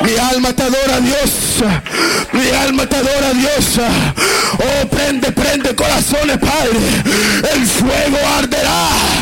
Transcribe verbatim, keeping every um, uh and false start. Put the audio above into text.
Mi alma te adora, Dios. Mi alma te adora, Dios. Oh, prende, prende corazones, Padre. El fuego arderá.